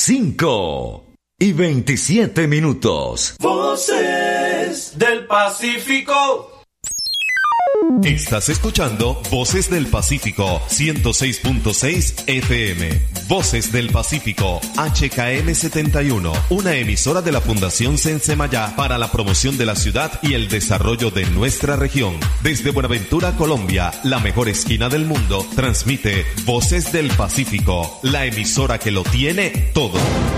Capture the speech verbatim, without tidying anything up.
cinco y veintisiete minutos. Voces del Pacífico. Estás escuchando Voces del Pacífico, ciento seis punto seis F M. Voces del Pacífico, H K M setenta y uno, una emisora de la Fundación Sensemayá para la promoción de la ciudad y el desarrollo de nuestra región. Desde Buenaventura, Colombia, la mejor esquina del mundo, transmite Voces del Pacífico, la emisora que lo tiene todo.